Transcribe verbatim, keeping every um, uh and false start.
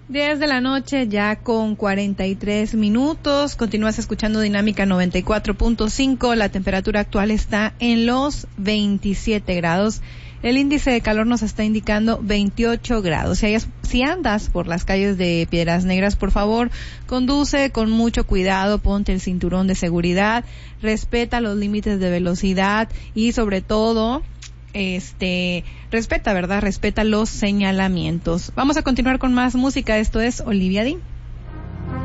diez de la noche, ya con cuarenta y tres minutos. Continúas escuchando Dinámica noventa y cuatro punto cinco. La temperatura actual está en los veintisiete grados. El índice de calor nos está indicando veintiocho grados. Si, hayas, si andas por las calles de Piedras Negras, por favor, conduce con mucho cuidado, ponte el cinturón de seguridad, respeta los límites de velocidad y sobre todo, este, respeta, ¿verdad? Respeta los señalamientos. Vamos a continuar con más música. Esto es Olivia Dean.